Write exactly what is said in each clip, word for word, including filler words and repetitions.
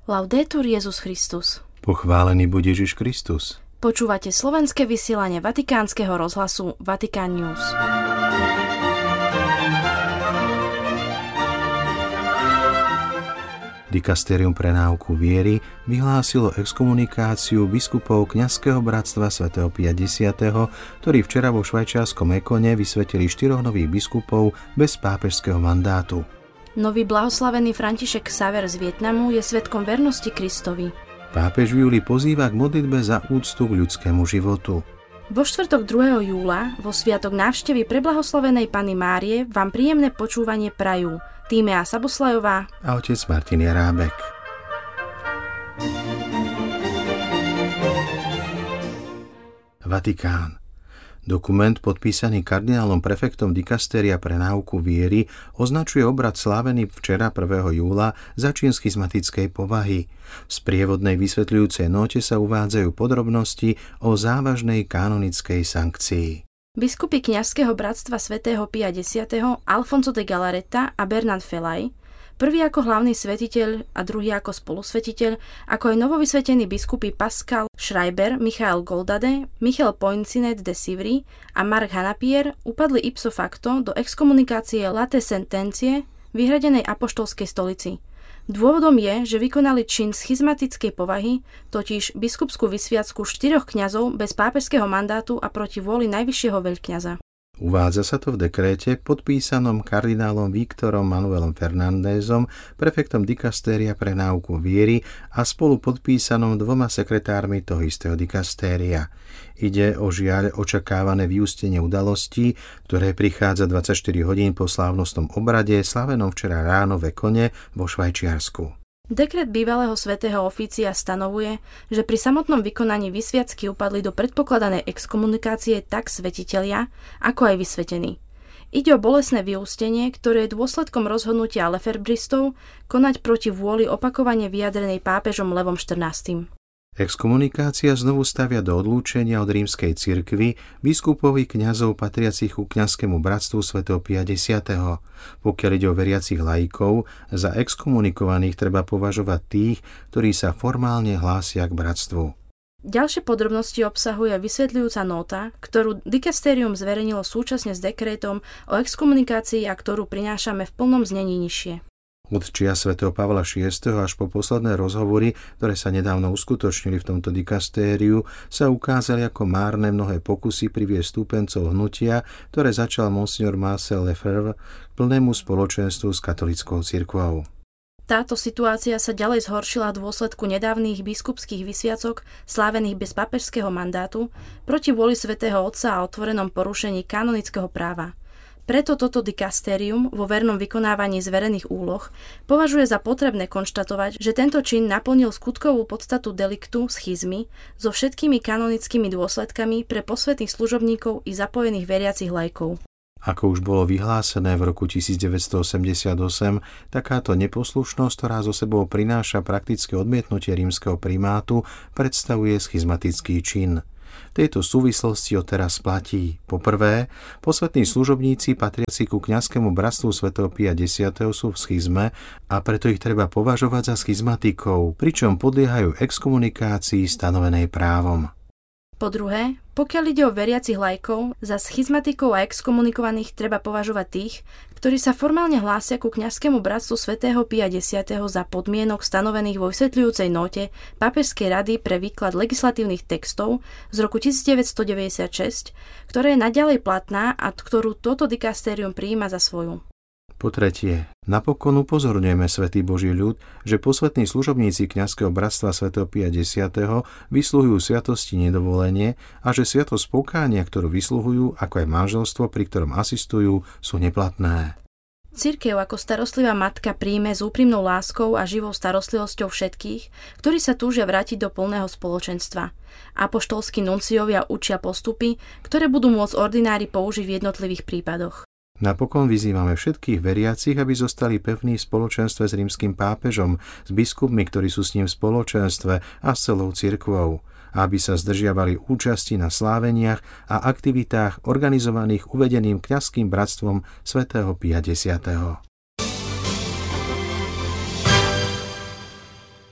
Laudetur Jesus Christus. Pochválený buď Ježiš Kristus. Počúvate slovenské vysielanie Vatikánskeho rozhlasu Vatican News. Dikastérium pre náuku viery vyhlásilo exkomunikáciu biskupov kňazského bratstva svätého Pia X, ktorí včera vo švajčiarskom Ekone vysvetili štyroch nových biskupov bez pápežského mandátu. Nový blahoslavený František Xaver z Vietnamu je svedkom vernosti Kristovi. Pápež v júli pozýva k modlitbe za úctu k ľudskému životu. Vo štvrtok druhého júla, vo sviatok návštevy preblahoslavenej Panny Márie, vám príjemné počúvanie prajú Tímea Saboslajová a otec Martin Jarábek. Vatikán. Dokument podpísaný kardinálom prefektom dikastéria pre náuku viery označuje obrad slávený včera prvého júla za čin schizmatickej povahy. V sprievodnej vysvetľujúcej note sa uvádzajú podrobnosti o závažnej kanonickej sankcii. Biskupy kňazského bratstva svätého Pia X, Alfonso de Galareta a Bernard Felaj, prvý ako hlavný svetiteľ a druhý ako spolusvetiteľ, ako aj novovysvetení biskupy Pascal Schreiber, Michael Goldade, Michel Poincinet de Sivry a Mark Hanapier upadli ipso facto do exkomunikácie late sentencie vyhradenej apoštolskej stolici. Dôvodom je, že vykonali čin schizmatickej povahy, totiž biskupskú vysviacku štyroch kňazov bez pápežského mandátu a proti vôli najvyššieho veľkňaza. Uvádza sa to v dekréte podpísanom kardinálom Víktorom Manuelom Fernandézom, prefektom dikastéria pre náuku viery a spolu podpísanom dvoma sekretármi toho istého dikastéria. Ide o žiaľ očakávané vyústenie udalostí, ktoré prichádza dvadsaťštyri hodín po slávnostnom obrade slavenom včera ráno v Ekone vo Švajčiarsku. Dekret bývalého svätého ofícia stanovuje, že pri samotnom vykonaní vysviacky upadli do predpokladanej exkomunikácie tak svetitelia, ako aj vysvetení. Ide o bolestné vyústenie, ktoré je dôsledkom rozhodnutia lefebristov konať proti vôli opakovane vyjadrenej pápežom Levom štrnásty. Exkomunikácia znovu stavia do odlúčenia od rímskej cirkvi biskupových kňazov patriacich ku kňazskému bratstvu svätého Pia X. Pokiaľ ide o veriacich laikov, za exkomunikovaných treba považovať tých, ktorí sa formálne hlásia k bratstvu. Ďalšie podrobnosti obsahuje vysvetľujúca nota, ktorú dikastérium zverejnilo súčasne s dekrétom o exkomunikácii a ktorú prinášame v plnom znení nižšie. Od čia svätého Pavla šiesteho až po posledné rozhovory, ktoré sa nedávno uskutočnili v tomto dikastériu, sa ukázali ako márne mnohé pokusy priviesť stúpencov hnutia, ktoré začal monsignor Marcel Lefebvre k plnému spoločenstvu s katolickou cirkvou. Táto situácia sa ďalej zhoršila v dôsledku nedávnych biskupských vysviacok slávených bez pápežského mandátu proti vôli svätého Otca a otvorenom porušení kanonického práva. Preto toto dikastérium vo vernom vykonávaní zverených úloh považuje za potrebné konštatovať, že tento čin naplnil skutkovú podstatu deliktu schizmy so všetkými kanonickými dôsledkami pre posvätných služobníkov i zapojených veriacich laikov. Ako už bolo vyhlásené v roku devätnásťstoosemdesiatosem, takáto neposlušnosť, ktorá zo sebou prináša praktické odmietnutie rímskeho primátu, predstavuje schizmatický čin. V tejto súvislosti odteraz platí. Po prvé, posvätní služobníci patriaci ku kňazskému bratstvu svätého Pia X sú v schizme a preto ich treba považovať za schizmatikov, pričom podliehajú exkomunikácii stanovenej právom. Po druhé, pokiaľ ide o veriacich laikov, za schizmatikov a exkomunikovaných treba považovať tých, ktorí sa formálne hlásia ku kňazskému bratstvu svätého Pia X za podmienok stanovených vo vysvetľujúcej note Pápežskej rady pre výklad legislatívnych textov z roku devätnásťstodeväťdesiatšesť, ktorá je naďalej platná a ktorú toto dikastérium prijíma za svoju. Po tretie, napokon upozorňujeme svätý Boží ľud, že posvätní služobníci kňazského bratstva svätého Pia X vysluhujú sviatosti nedovolenie a že sviatosť pokánia, ktorú vysluhujú, ako aj manželstvo, pri ktorom asistujú, sú neplatné. Cirkev ako starostlivá matka príjme s úprimnou láskou a živou starostlivosťou všetkých, ktorí sa túžia vrátiť do plného spoločenstva. Apoštolskí nunciovia učia postupy, ktoré budú môcť ordinári použiť v jednotlivých prípadoch. Napokon vyzývame všetkých veriacich, aby zostali pevní v spoločenstve s rímskym pápežom, s biskupmi, ktorí sú s ním v spoločenstve a s celou cirkvou, a aby sa zdržiavali účasti na sláveniach a aktivitách organizovaných uvedeným kňazským bratstvom svätého Pia X.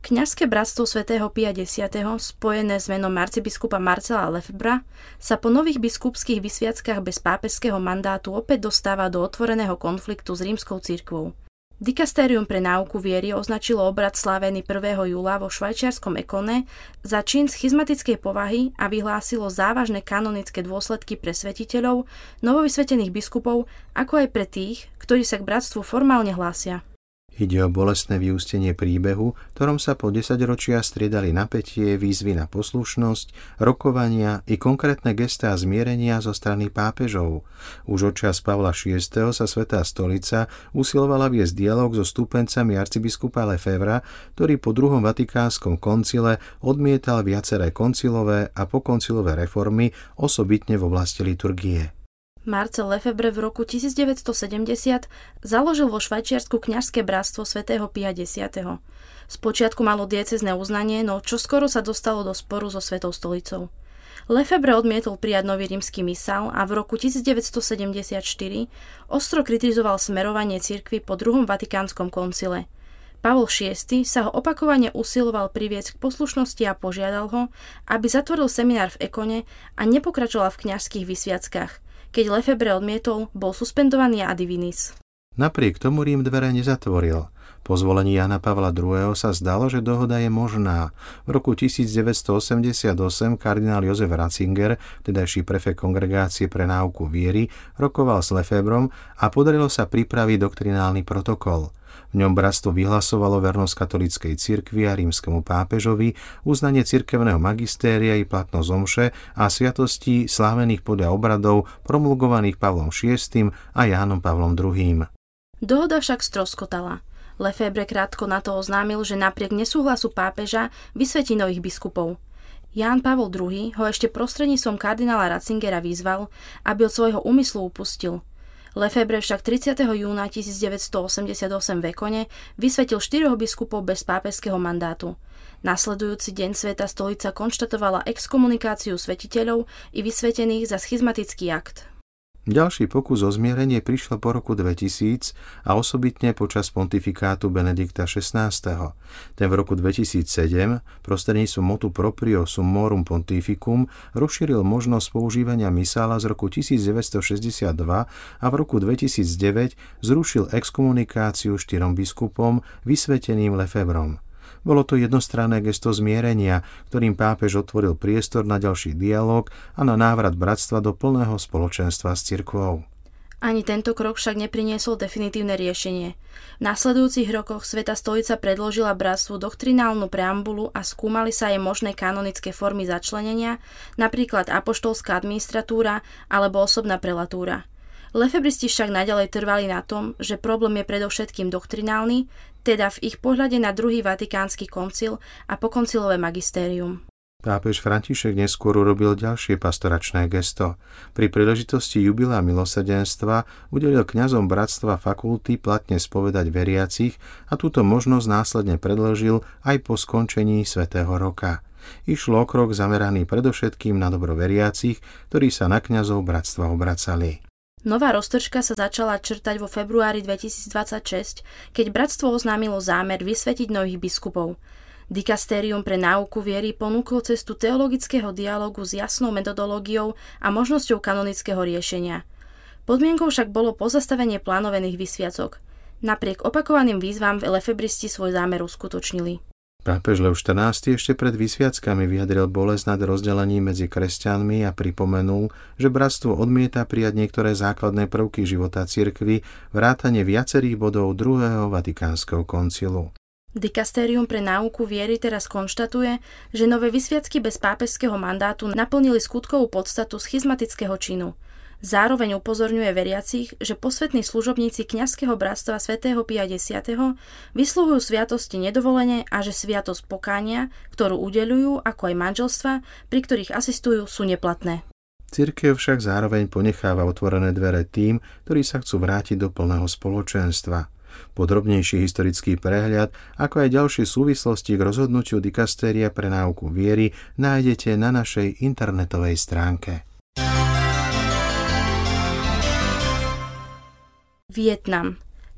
Kňazské bratstvo svätého Pia X, spojené s menom arcibiskupa Marcela Lefebvra, sa po nových biskupských vysviackách bez pápežského mandátu opäť dostáva do otvoreného konfliktu s rímskou cirkvou. Dikastérium pre náuku viery označilo obrad slávený prvého júla vo švajčiarskom Ekone za čin schizmatickej povahy a vyhlásilo závažné kanonické dôsledky pre svetiteľov, novovysvetených biskupov, ako aj pre tých, ktorí sa k bratstvu formálne hlásia. Ide o bolestné vyústenie príbehu, ktorom sa po desaťročia striedali napätie, výzvy na poslušnosť, rokovania i konkrétne gestá zmierenia zo strany pápežov. Už od čas Pavla šiesteho sa Svätá stolica usilovala viesť dialog so stúpencami arcibiskupa Lefebvra, ktorý po druhom vatikánskom koncile odmietal viaceré koncilové a pokoncilové reformy, osobitne v oblasti liturgie. Marcel Lefebvre v roku tisícdeväťstosedemdesiat založil vo Švajčiarsku kňazské bratstvo svätého Pia X. Spočiatku malo diecézne uznanie, no čoskoro sa dostalo do sporu so Svätou stolicou. Lefebvre odmietol prijať nový rímsky misál a v roku tisícdeväťstosedemdesiatštyri ostro kritizoval smerovanie cirkvi po druhom vatikánskom koncile. Pavol šiesty sa ho opakovane usiloval priviesť k poslušnosti a požiadal ho, aby zatvoril seminár v Ekone a nepokračoval v kňazských vysviackách. Keď Lefebvre odmietol, bol suspendovaný ad divinis. Napriek tomu Rím dvere nezatvoril. Po zvolení Jána Pavla druhého. sa zdalo, že dohoda je možná. V roku tisícdeväťstoosemdesiatosem kardinál Jozef Ratzinger, tedajší prefekt Kongregácie pre náuku viery, rokoval s Lefebvrom a podarilo sa pripraviť doktrinálny protokol. V ňom bratstvo vyhlasovalo vernosť katolíckej cirkvi a rímskemu pápežovi, uznanie cirkevného magistéria i platnosť omše a sviatostí slávených podľa obradov promulgovaných Pavlom šiestym a Jánom Pavlom druhým. Dohoda však stroskotala. Lefebvre krátko na to oznámil, že napriek nesúhlasu pápeža vysvetí nových biskupov. Ján Pavol druhý. ho ešte prostredníctvom kardinála Ratzingera vyzval, aby od svojho úmyslu upustil. Lefebvre však tridsiateho júna tisícdeväťstoosemdesiatosem v Ekone vysvetil štyroch biskupov bez pápežského mandátu. Nasledujúci deň Svätá stolica konštatovala exkomunikáciu svetiteľov i vysvetených za schizmatický akt. Ďalší pokus o zmierenie prišiel po roku dvetisíc a osobitne počas pontifikátu Benedikta šestnásteho. Ten v roku dvetisícsedem prostredníctvom motu proprio summorum pontificum rozšíril možnosť používania misála z roku tisícdeväťstošesťdesiatdva a v roku dvetisícdeväť zrušil exkomunikáciu štyrom biskupom vysveteným Lefebvrom. Bolo to jednostranné gesto zmierenia, ktorým pápež otvoril priestor na ďalší dialóg a na návrat bratstva do plného spoločenstva s cirkvou. Ani tento krok však nepriniesol definitívne riešenie. V nasledujúcich rokoch Svätá stolica predložila bratstvu doktrinálnu preambulu a skúmali sa jej možné kanonické formy začlenenia, napríklad apoštolská administratúra alebo osobná prelatúra. Lefebristi však naďalej trvali na tom, že problém je predovšetkým doktrinálny, teda v ich pohľade na druhý vatikánsky koncil a pokoncilové magistérium. Pápež František neskôr urobil ďalšie pastoračné gesto. Pri príležitosti jubilea milosrdenstva udelil kňazom bratstva fakulty platne spovedať veriacich a túto možnosť následne predĺžil aj po skončení svätého roka. Išlo o krok zameraný predovšetkým na dobro veriacich, ktorí sa na kňazov bratstva obracali. Nová roztržka sa začala črtať vo februári dvetisícdvadsaťšesť, keď bratstvo oznámilo zámer vysvetiť nových biskupov. Dikastérium pre náuku viery ponúklo cestu teologického dialógu s jasnou metodológiou a možnosťou kanonického riešenia. Podmienkou však bolo pozastavenie plánovených vysviacok. Napriek opakovaným výzvam lefebristi svoj zámer uskutočnili. Pápež Lev štrnásty. ešte pred vysviackami vyjadril bolesť nad rozdelením medzi kresťanmi a pripomenul, že bratstvo odmieta prijať niektoré základné prvky života cirkvi, vrátane viacerých bodov druhého vatikánskeho koncilu. Dikastérium pre náuku viery teraz konštatuje, že nové vysviacky bez pápežského mandátu naplnili skutkovú podstatu schizmatického činu. Zároveň upozorňuje veriacich, že posvätní služobníci kňazského bratstva svätého Pia X. vysluhujú sviatosti nedovolene a že sviatosť pokánia, ktorú udeľujú, ako aj manželstva, pri ktorých asistujú, sú neplatné. Cirkev však zároveň ponecháva otvorené dvere tým, ktorí sa chcú vrátiť do plného spoločenstva. Podrobnejší historický prehľad, ako aj ďalšie súvislosti k rozhodnutiu dikastéria pre náuku viery nájdete na našej internetovej stránke. Vietnam.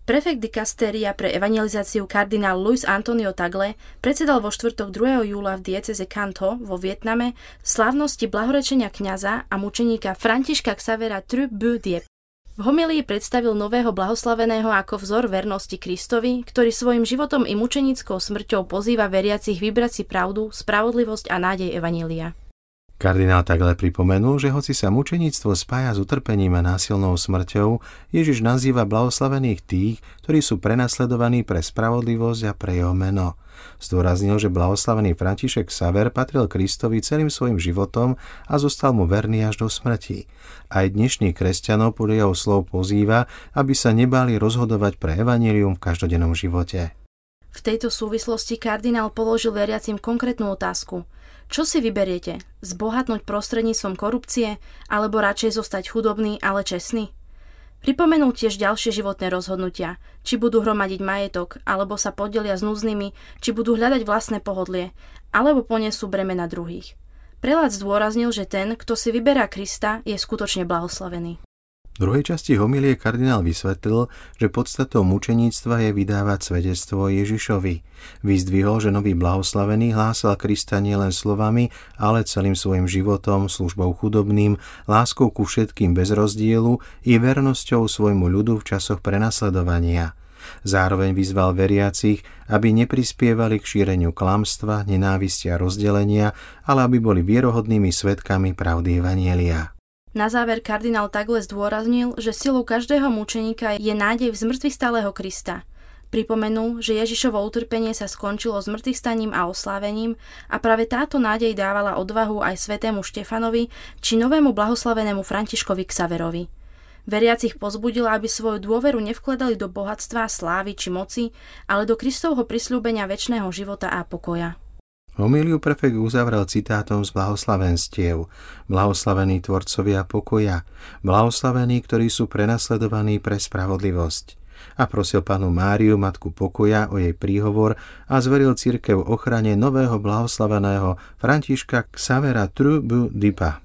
Prefekt dikasteria pre evangelizáciu kardinál Luis Antonio Tagle predsedal vo štvrtok druhého júla v diecéze Kanto vo Vietname slávnosti blahorečenia kňaza a mučeníka Františka Xavera Truc Bu Diep. V homílii predstavil nového blahoslaveného ako vzor vernosti Kristovi, ktorý svojim životom i mučenickou smrťou pozýva veriacich vybrať si pravdu, spravodlivosť a nádej evanjelia. Kardinál Tagle pripomenul, že hoci sa mučeníctvo spája s utrpením a násilnou smrťou, Ježiš nazýva blahoslavených tých, ktorí sú prenasledovaní pre spravodlivosť a pre jeho meno. Zdôraznil, že blahoslavený František Xaver patril Kristovi celým svojim životom a zostal mu verný až do smrti. Aj dnešných kresťanov podľa jeho slov pozýva, aby sa nebáli rozhodovať pre evanjelium v každodennom živote. V tejto súvislosti kardinál položil veriacim konkrétnu otázku. Čo si vyberiete? Zbohatnúť prostredníctvom korupcie, alebo radšej zostať chudobný, ale čestný? Pripomenul tiež ďalšie životné rozhodnutia, či budú hromadiť majetok, alebo sa podelia s núdznymi, či budú hľadať vlastné pohodlie, alebo ponesú bremena druhých. Prelát zdôraznil, že ten, kto si vyberá Krista, je skutočne blahoslavený. V druhej časti homilie kardinál vysvetlil, že podstatou mučeníctva je vydávať svedectvo Ježišovi. Vyzdvihol, že nový blahoslavený hlásal Krista nielen slovami, ale celým svojim životom, službou chudobným, láskou ku všetkým bez rozdielu i vernosťou svojmu ľudu v časoch prenasledovania. Zároveň vyzval veriacich, aby neprispievali k šíreniu klamstva, nenávisti a rozdelenia, ale aby boli vierohodnými svedkami pravdy evanjelia. Na záver kardinál Tagle zdôraznil, že silou každého mučeníka je nádej v zmŕtvychvstalého Krista. Pripomenul, že Ježišovo utrpenie sa skončilo zmŕtvychvstaním a oslávením a práve táto nádej dávala odvahu aj svätému Štefanovi či novému blahoslavenému Františkovi Xaverovi. Veriacich pozbudila, aby svoju dôveru nevkladali do bohatstva, slávy či moci, ale do Kristovho prisľúbenia večného života a pokoja. Homíliu prefekt uzavrel citátom z blahoslavenstiev. Blahoslavení tvorcovia pokoja, blahoslavení, ktorí sú prenasledovaní pre spravodlivosť. A prosil Pannu Máriu, Matku pokoja, o jej príhovor a zveril cirkev ochrane nového blahoslaveného Františka Xavera Truc Bu Diepa.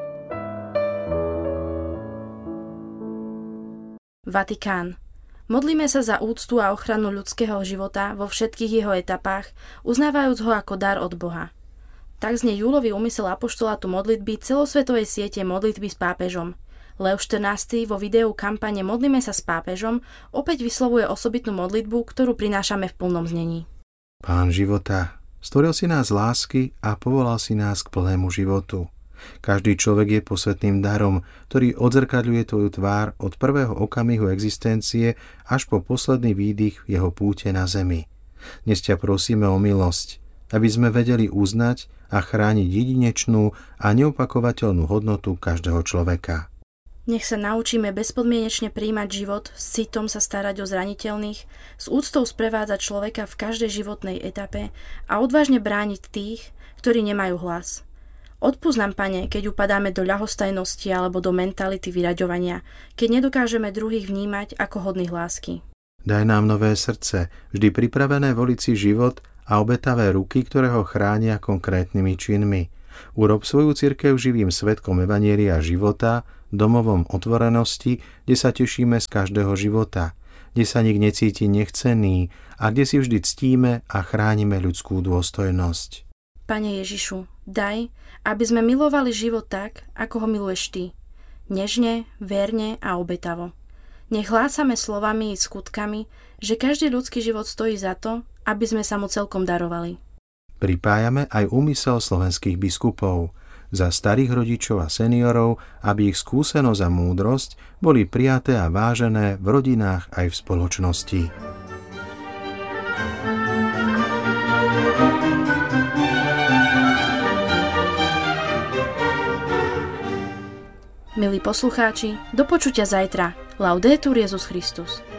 Vatikán. Modlíme sa za úctu a ochranu ľudského života vo všetkých jeho etapách, uznávajúc ho ako dar od Boha. Tak znie júlový úmysel apoštolátu modlitby celosvetovej siete modlitby s pápežom. Leo štrnásty vo videu kampane Modlíme sa s pápežom opäť vyslovuje osobitnú modlitbu, ktorú prinášame v plnom znení. Pán života, stvoril si nás z lásky a povolal si nás k plnému životu. Každý človek je posvätným darom, ktorý odzrkadľuje tvoju tvár od prvého okamihu existencie až po posledný výdych jeho púte na zemi. Dnes ťa prosíme o milosť, aby sme vedeli uznať a chrániť jedinečnú a neopakovateľnú hodnotu každého človeka. Nech sa naučíme bezpodmienečne prijímať život, s citom sa starať o zraniteľných, s úctou sprevádzať človeka v každej životnej etape a odvážne brániť tých, ktorí nemajú hlas. Odpusť nám, Pane, keď upadáme do ľahostajnosti alebo do mentality vyraďovania, keď nedokážeme druhých vnímať ako hodných lásky. Daj nám nové srdce, vždy pripravené voliť si život a obetavé ruky, ktoré ho chránia konkrétnymi činmi. Urob svoju cirkev živým svedkom evanjelia života, domovom otvorenosti, kde sa tešíme z každého života, kde sa nik necíti nechcený a kde si vždy ctíme a chránime ľudskú dôstojnosť. Pane Ježišu, daj, aby sme milovali život tak, ako ho miluješ Ty. Nežne, verne a obetavo. Nech hlásame slovami i skutkami, že každý ľudský život stojí za to, aby sme sa mu celkom darovali. Pripájame aj úmysel slovenských biskupov za starých rodičov a seniorov, aby ich skúsenosť a múdrosť boli prijaté a vážené v rodinách aj v spoločnosti. Milí poslucháči, do počutia zajtra. Laudetur Jesus Christus.